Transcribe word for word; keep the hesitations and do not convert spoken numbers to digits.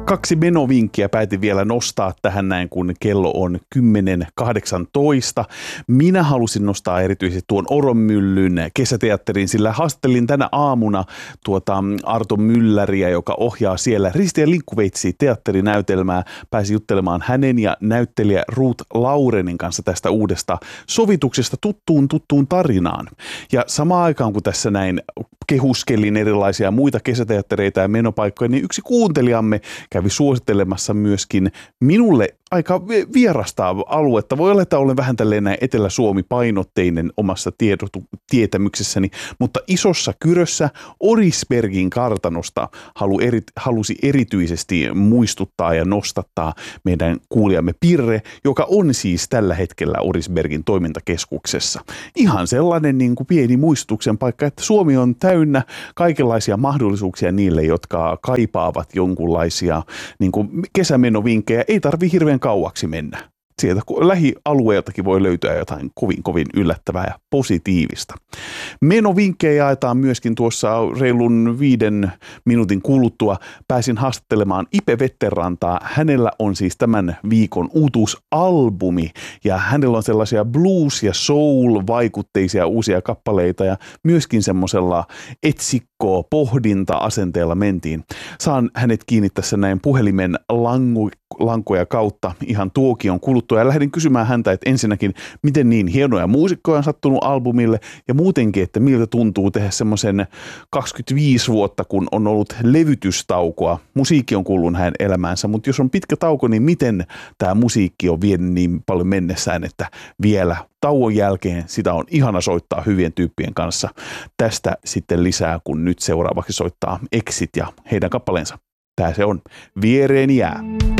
Kaksi menovinkkiä päätin vielä nostaa tähän näin, kun kello on kymmenen kahdeksantoista. Minä halusin nostaa erityisesti tuon Oronmyllyn kesäteatterin, sillä haastattelin tänä aamuna tuota Arto Mylläriä, joka ohjaa siellä Risti ja Linkkuveitsi teatterinäytelmää. Pääsi juttelemaan hänen ja näyttelijä Ruth Laurenin kanssa tästä uudesta sovituksesta tuttuun tuttuun tarinaan. Ja samaan aikaan, kun tässä näin kehuskelin erilaisia muita kesäteattereita ja menopaikkoja, niin yksi kuuntelijamme kävi suosittelemassa myöskin minulle aika vierasta aluetta. Voi olla, että olen vähän tälleen näin Etelä-Suomi-painotteinen omassa tiedotu- tietämyksessäni, mutta Isossa Kyrössä Orisbergin kartanosta halu eri, halusi erityisesti muistuttaa ja nostattaa meidän kuulijamme Pirre, joka on siis tällä hetkellä Orisbergin toimintakeskuksessa. Ihan sellainen niin kuin pieni muistutuksen paikka, että Suomi on täynnä kaikenlaisia mahdollisuuksia niille, jotka kaipaavat jonkunlaisia niin kuin kesämenovinkkejä. Ei tarvitse hirveän kauaksi mennä. Sieltä lähialueeltakin voi löytyä jotain kovin kovin yllättävää ja positiivista. Menovinkkejä jaetaan myöskin tuossa reilun viiden minuutin kuluttua. Pääsin haastattelemaan Ipe Vetterantaa. Hänellä on siis tämän viikon uutuusalbumi ja hänellä on sellaisia blues- ja soul-vaikutteisia uusia kappaleita ja myöskin semmoisella etsikko pohdinta-asenteella mentiin. Saan hänet kiinni tässä näin puhelimen langu, lankoja kautta ihan tuokion kuluttua ja lähdin kysymään häntä, että ensinnäkin miten niin hienoja muusikkoja on sattunut albumille ja muutenkin, että miltä tuntuu tehdä semmoisen kaksikymmentäviisi vuotta, kun on ollut levytystaukoa. Musiikki on kuullut hänen elämäänsä, mutta jos on pitkä tauko, niin miten tämä musiikki on vienyt niin paljon mennessään, että vielä tauon jälkeen sitä on ihana soittaa hyvien tyyppien kanssa. Tästä sitten lisää, kun nyt seuraavaksi soittaa Exit ja heidän kappaleensa. Tää se on. Viereeni jää.